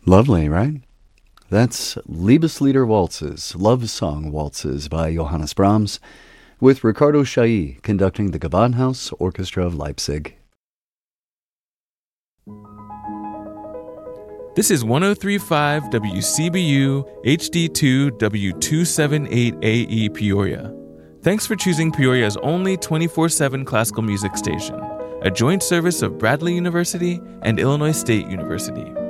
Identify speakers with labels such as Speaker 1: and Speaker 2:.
Speaker 1: Lovely, right? That's Liebeslieder Waltzes, Love Song Waltzes by Johannes Brahms, with Ricardo Chailly conducting the Gewandhaus Orchestra of Leipzig.
Speaker 2: This is 103.5 WCBU HD2 W278AE Peoria. Thanks for choosing Peoria's only 24/7 classical music station, a joint service of Bradley University and Illinois State University.